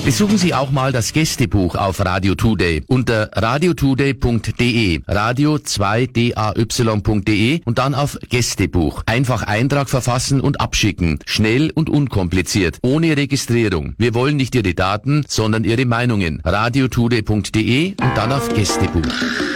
Besuchen Sie auch mal das Gästebuch auf Radio Today unter radiotoday.de, radio2day.de und dann auf Gästebuch. Einfach Eintrag verfassen und abschicken. Schnell und unkompliziert, ohne Registrierung. Wir wollen nicht Ihre Daten, sondern Ihre Meinungen. radiotoday.de und dann auf Gästebuch.